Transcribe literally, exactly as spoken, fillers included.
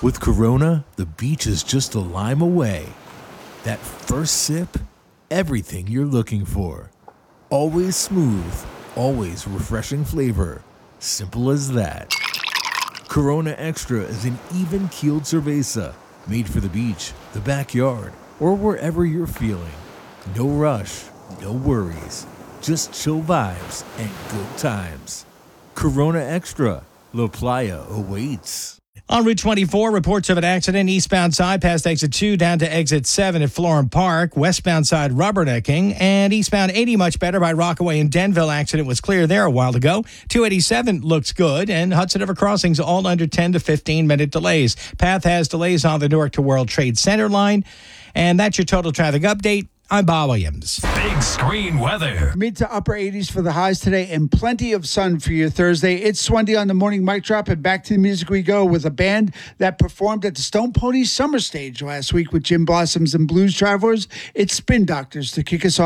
With Corona, the beach is just a lime away. That first sip, everything you're looking for. Always smooth, always refreshing flavor. Simple as that. Corona Extra is an even-keeled cerveza, made for the beach, the backyard, or wherever you're feeling. No rush, no worries, just chill vibes and good times. Corona Extra, La Playa awaits. On Route twenty-four, reports of an accident eastbound side past exit two down to exit seven at Florham Park, westbound side rubbernecking, and eastbound eighty much better by Rockaway and Denville. Accident was clear there a while ago. two eighty-seven looks good, and Hudson River crossings all under ten to fifteen minute delays. Path has delays on the Newark to World Trade Center line, and that's your total traffic update. I'm Bob Williams. Big screen weather. Mid to upper eighties for the highs today and plenty of sun for your Thursday. It's Swendy on the morning mic drop, and back to the music we go with a band that performed at the Stone Pony Summer Stage last week with Jim Blossoms and Blues Travelers. It's Spin Doctors to kick us off.